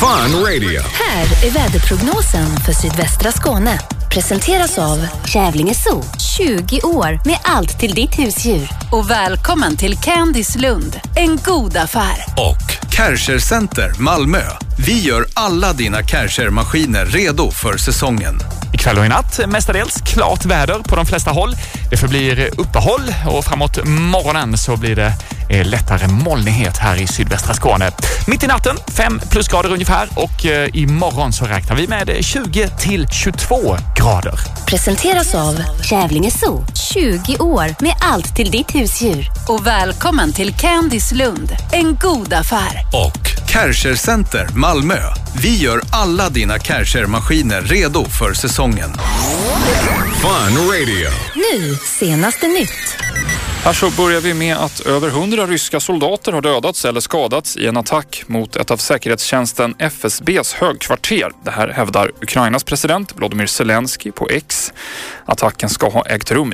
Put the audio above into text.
Fun Radio. Här är väderprognosen för sydvästra Skåne. Presenteras av Kävlinge Zoo. 20 år Med allt till ditt husdjur. Och välkommen till Candice Lund. En god affär. Och Kärcher Center Malmö. Vi gör alla dina Kärcher-maskiner redo för säsongen. Ikväll och i natt mestadels klart väder på de flesta håll. Det förblir uppehåll och framåt morgonen så blir det lättare molnighet här i sydvästra Skåne. Mitt i natten 5 plusgrader ungefär och imorgon så räknar vi med 20 till 22 grader. presenteras av Kävlinge Zoo. 20 år Med allt till ditt husdjur. Och välkommen till Candice Lund. En god affär. Och Kärcher Center Malmö. Vi gör alla dina Kärcher-maskiner redo för säsongen. Fun Radio. nu senaste nytt. Här så börjar vi med att över 100 ryska soldater har dödats eller skadats i en attack mot ett av säkerhetstjänsten FSBs högkvarter. Det här hävdar Ukrainas president Volodymyr Zelensky på X. Attacken ska ha ägt rum